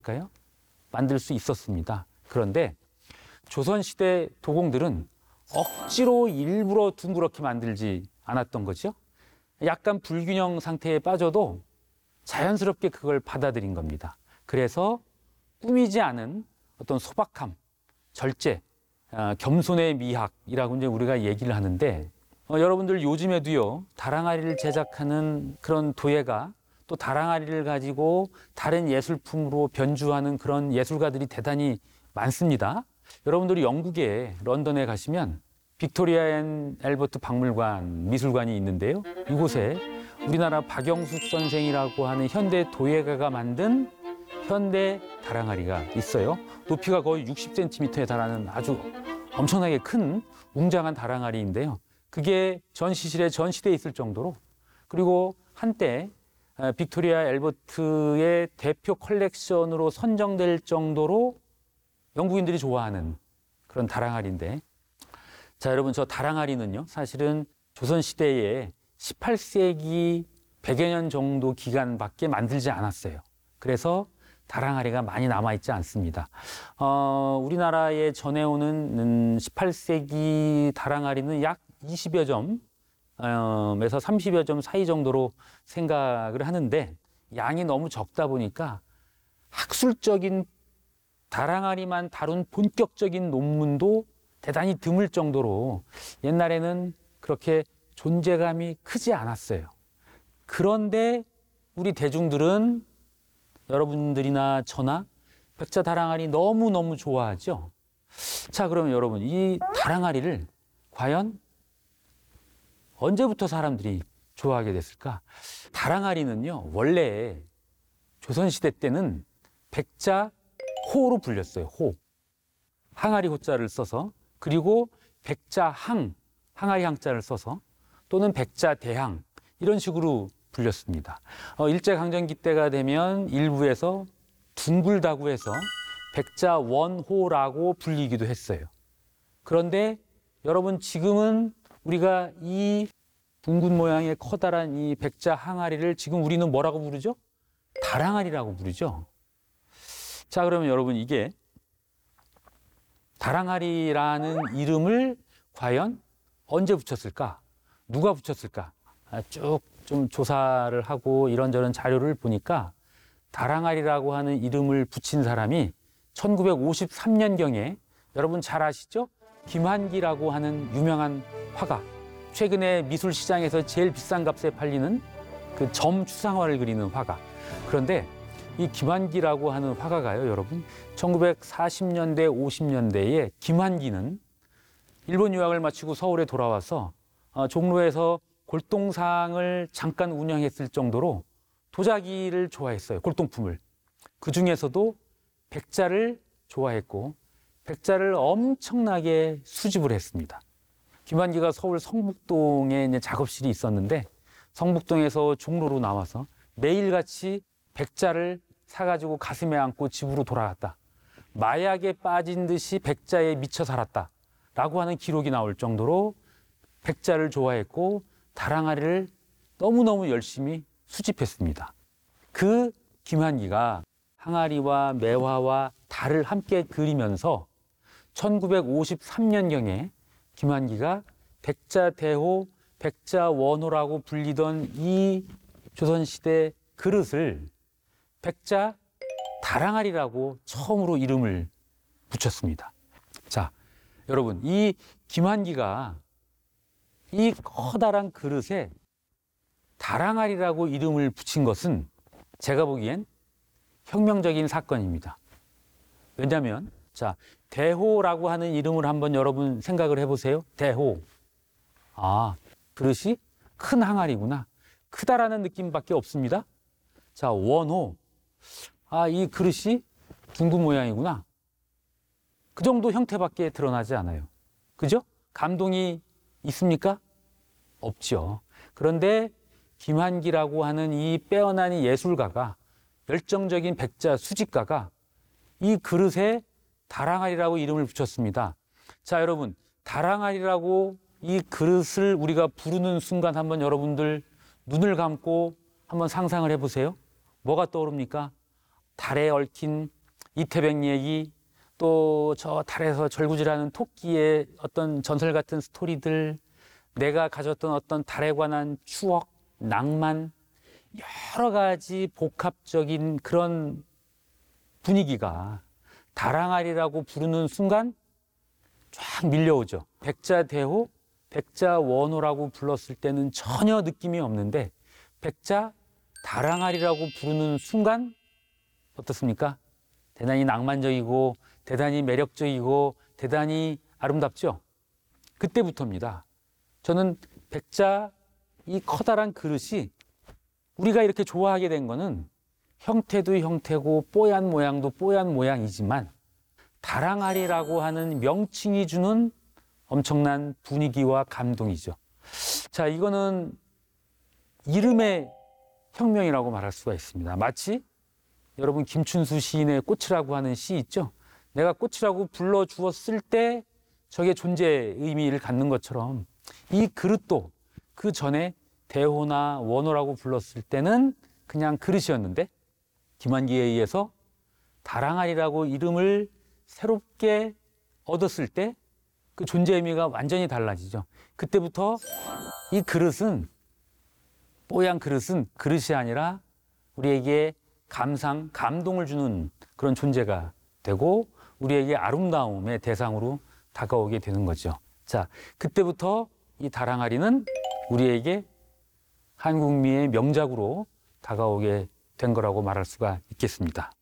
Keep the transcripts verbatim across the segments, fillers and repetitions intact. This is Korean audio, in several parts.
까요? 만들 수 있었습니다. 그런데 조선시대 도공들은 억지로 일부러 둥그렇게 만들지 않았던 거죠. 약간 불균형 상태에 빠져도 자연스럽게 그걸 받아들인 겁니다. 그래서 꾸미지 않은 어떤 소박함, 절제, 어, 겸손의 미학이라고 이제 우리가 얘기를 하는데, 어, 여러분들 요즘에도요, 다랑아리를 제작하는 그런 도예가, 또 다랑아리를 가지고 다른 예술품으로 변주하는 그런 예술가들이 대단히 많습니다. 여러분들이 영국에 런던에 가시면 빅토리아 앤 앨버트 박물관 미술관이 있는데요. 이곳에 우리나라 박영숙 선생이라고 하는 현대 도예가가 만든 현대 다랑아리가 있어요. 높이가 거의 육십 센티미터에 달하는 아주 엄청나게 큰 웅장한 다랑아리인데요. 그게 전시실에 전시돼 있을 정도로, 그리고 한때 빅토리아 앨버트의 대표 컬렉션으로 선정될 정도로 영국인들이 좋아하는 그런 다랑아리인데, 자, 여러분, 저 다랑아리는요, 사실은 조선시대에 십팔 세기 백여 년 정도 기간밖에 만들지 않았어요. 그래서 다랑아리가 많이 남아있지 않습니다. 어, 우리나라에 전해오는 십팔 세기 다랑아리는 약 이십여 점에서 삼십여 점 사이 정도로 생각을 하는데, 양이 너무 적다 보니까 학술적인 다랑아리만 다룬 본격적인 논문도 대단히 드물 정도로 옛날에는 그렇게 존재감이 크지 않았어요. 그런데 우리 대중들은, 여러분들이나 저나 백자 다랑아리 너무너무 좋아하죠. 자, 그러면 여러분, 이 다랑아리를 과연 언제부터 사람들이 좋아하게 됐을까? 다랑아리는요, 원래 조선시대 때는 백자 호로 불렸어요. 호. 항아리 호자를 써서, 그리고 백자항, 항아리 항자를 써서, 또는 백자대항, 이런 식으로 불렸습니다. 어, 일제강점기 때가 되면 일부에서 둥글다고 해서 백자원호라고 불리기도 했어요. 그런데 여러분, 지금은 우리가 이 둥근 모양의 커다란 이 백자 항아리를 지금 우리는 뭐라고 부르죠? 다랑아리라고 부르죠. 자, 그러면 여러분, 이게 다랑아리라는 이름을 과연 언제 붙였을까? 누가 붙였을까? 아, 쭉 좀 조사를 하고 이런저런 자료를 보니까 다랑아리라고 하는 이름을 붙인 사람이 천구백오십삼 년경에, 여러분 잘 아시죠? 김환기라고 하는 유명한 화가, 최근에 미술 시장에서 제일 비싼 값에 팔리는 그 점 추상화를 그리는 화가. 그런데 이 김환기라고 하는 화가가요, 여러분, 천구백사십 년대, 오십 년대에 김환기는 일본 유학을 마치고 서울에 돌아와서 어, 종로에서 골동상을 잠깐 운영했을 정도로 도자기를 좋아했어요, 골동품을. 그 중에서도 백자를 좋아했고 백자를 엄청나게 수집을 했습니다. 김환기가 서울 성북동에 이제 작업실이 있었는데, 성북동에서 종로로 나와서 매일같이 백자를 사가지고 가슴에 안고 집으로 돌아갔다. 마약에 빠진 듯이 백자에 미쳐 살았다 라고 하는 기록이 나올 정도로 백자를 좋아했고 다랑아리를 너무너무 열심히 수집했습니다. 그 김환기가 항아리와 매화와 달을 함께 그리면서 천구백오십삼 년경에 김환기가 백자대호, 백자원호라고 불리던 이 조선시대 그릇을 백자 다랑아리라고 처음으로 이름을 붙였습니다. 자, 여러분, 이 김환기가 이 커다란 그릇에 다랑아리라고 이름을 붙인 것은 제가 보기엔 혁명적인 사건입니다. 왜냐하면, 자, 대호라고 하는 이름을 한번 여러분 생각을 해보세요. 대호. 아, 그릇이 큰 항아리구나. 크다라는 느낌밖에 없습니다. 자, 원호. 아, 이 그릇이 둥근 모양이구나. 그 정도 형태밖에 드러나지 않아요. 그죠? 감동이 있습니까? 없죠. 그런데 김환기라고 하는 이 빼어난 예술가가, 열정적인 백자 수집가가 이 그릇에 다랑아리라고 이름을 붙였습니다. 자, 여러분, 다랑아리라고 이 그릇을 우리가 부르는 순간 한번 여러분들 눈을 감고 한번 상상을 해보세요. 뭐가 떠오릅니까? 달에 얽힌 이태백 얘기, 또 저 달에서 절구질하는 토끼의 어떤 전설 같은 스토리들, 내가 가졌던 어떤 달에 관한 추억, 낭만, 여러 가지 복합적인 그런 분위기가 달항아리라고 부르는 순간 쫙 밀려오죠. 백자대호, 백자원호라고 불렀을 때는 전혀 느낌이 없는데 백자 달항아리라고 부르는 순간 어떻습니까? 대단히 낭만적이고 대단히 매력적이고 대단히 아름답죠? 그때부터입니다. 저는 백자 이 커다란 그릇이 우리가 이렇게 좋아하게 된 거는 형태도 형태고 뽀얀 모양도 뽀얀 모양이지만 달항아리라고 하는 명칭이 주는 엄청난 분위기와 감동이죠. 자, 이거는 이름의 혁명이라고 말할 수가 있습니다. 마치 여러분 김춘수 시인의 꽃이라고 하는 시 있죠? 내가 꽃이라고 불러주었을 때 저게 존재 의미를 갖는 것처럼 이 그릇도 그 전에 대호나 원호라고 불렀을 때는 그냥 그릇이었는데 김환기에 의해서 달항아리라고 이름을 새롭게 얻었을 때 그 존재 의미가 완전히 달라지죠. 그때부터 이 그릇은 뽀얀 그릇은 그릇이 아니라 우리에게 감상, 감동을 주는 그런 존재가 되고 우리에게 아름다움의 대상으로 다가오게 되는 거죠. 자, 그때부터 이 달항아리는 우리에게 한국미의 명작으로 다가오게 된 거라고 말할 수가 있겠습니다.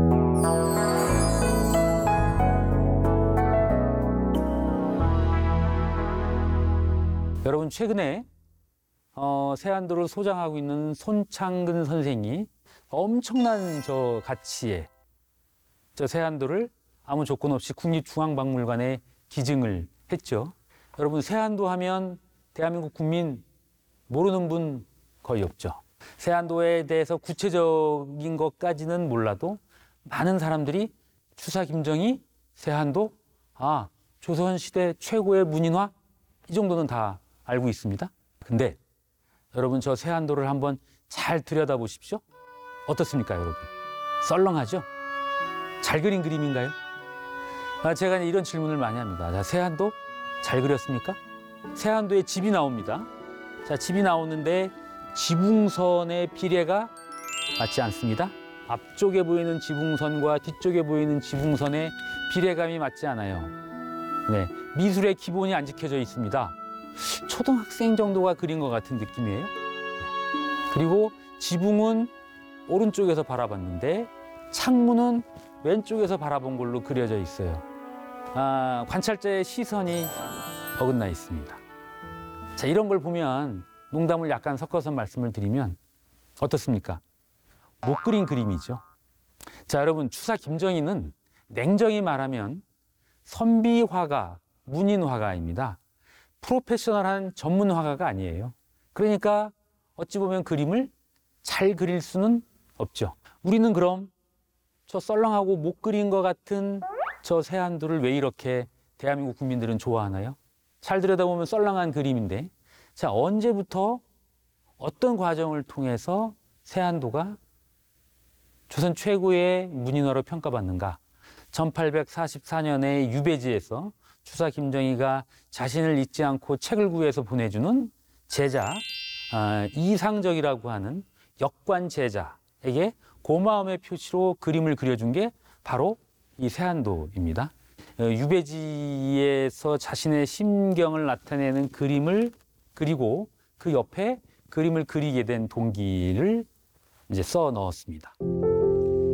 여러분 최근에 어, 세안도를 소장하고 있는 손창근 선생이 엄청난 저 가치의 저 세안도를 아무 조건 없이 국립중앙박물관에 기증을 했죠. 여러분 세안도 하면 대한민국 국민 모르는 분 거의 없죠. 세안도에 대해서 구체적인 것까지는 몰라도 많은 사람들이 추사 김정희, 세안도, 아 조선시대 최고의 문인화 이 정도는 다 알고 있습니다. 근데 여러분 저 세안도를 한번 잘 들여다보십시오. 어떻습니까 여러분? 썰렁하죠? 잘 그린 그림인가요? 아, 제가 이런 질문을 많이 합니다. 자, 세안도 잘 그렸습니까? 세안도에 집이 나옵니다. 자, 집이 나오는데 지붕선의 비례가 맞지 않습니다. 앞쪽에 보이는 지붕선과 뒤쪽에 보이는 지붕선의 비례감이 맞지 않아요. 네, 미술의 기본이 안 지켜져 있습니다. 초등학생 정도가 그린 것 같은 느낌이에요. 그리고 지붕은 오른쪽에서 바라봤는데 창문은 왼쪽에서 바라본 걸로 그려져 있어요. 아, 관찰자의 시선이 어긋나 있습니다. 자, 이런 걸 보면 농담을 약간 섞어서 말씀을 드리면 어떻습니까? 못 그린 그림이죠. 자, 여러분 추사 김정희는 냉정히 말하면 선비화가, 문인화가입니다. 프로페셔널한 전문 화가가 아니에요. 그러니까 어찌 보면 그림을 잘 그릴 수는 없죠. 우리는 그럼 저 썰렁하고 못 그린 것 같은 저 세안도를 왜 이렇게 대한민국 국민들은 좋아하나요? 잘 들여다보면 썰렁한 그림인데 자, 언제부터 어떤 과정을 통해서 세안도가 조선 최고의 문인화로 평가받는가? 천팔백사십사 년에 유배지에서 추사 김정희가 자신을 잊지 않고 책을 구해서 보내주는 제자, 아, 이상적이라고 하는 역관 제자에게 고마움의 표시로 그림을 그려준 게 바로 이 세안도입니다. 어, 유배지에서 자신의 심경을 나타내는 그림을 그리고 그 옆에 그림을 그리게 된 동기를 이제 써 넣었습니다.